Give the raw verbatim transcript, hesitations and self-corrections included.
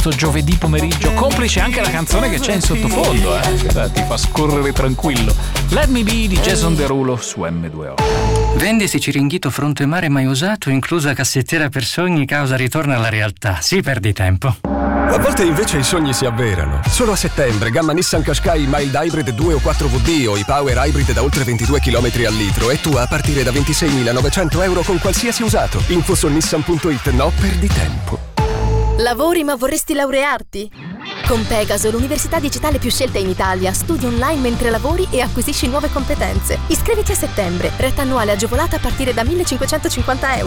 giovedì pomeriggio, complice anche la canzone che c'è in sottofondo, eh? Beh, ti fa scorrere tranquillo. Let Me Be di Jason Derulo su emme due o. Vendesi Ciringhito fronte mare mai usato, inclusa cassettiera per sogni, causa ritorno alla realtà. Sì, perdi tempo. A volte invece i sogni si avverano. Solo a settembre, gamma Nissan Qashqai Mild Hybrid due o quattro V D o i Power Hybrid da oltre ventidue chilometri al litro e tu a partire da ventiseiemilanovecento euro con qualsiasi usato. Info su nissan punto it. No, perdi tempo. Lavori ma vorresti laurearti? Con Pegaso, l'università digitale più scelta in Italia, studi online mentre lavori e acquisisci nuove competenze. Iscriviti a settembre, retta annuale agevolata a partire da millecinquecentocinquanta euro.